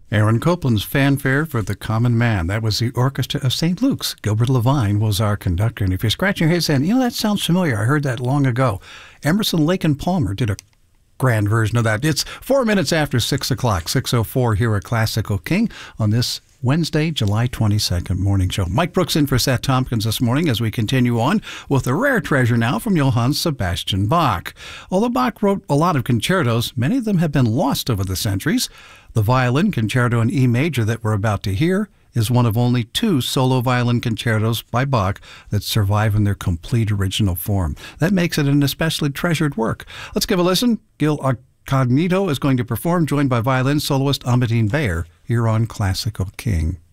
Aaron Copland's Fanfare for the Common Man. That was the Orchestra of St. Luke's. Gilbert Levine was our conductor. And if you're scratching your head saying, that sounds familiar, I heard that long ago. Emerson, Lake and Palmer did a grand version of that. It's 4 minutes after 6 o'clock, 6:04 here at Classical King on this Wednesday, July 22nd morning show. Mike Brooks in for Seth Tompkins this morning as we continue on with a rare treasure now from Johann Sebastian Bach. Although Bach wrote a lot of concertos, many of them have been lost over the centuries. The violin concerto in E major that we're about to hear is one of only 2 solo violin concertos by Bach that survive in their complete original form. That makes it an especially treasured work. Let's give a listen. Gil Incognito is going to perform, joined by violin soloist Amadine Bayer, here on Classical King.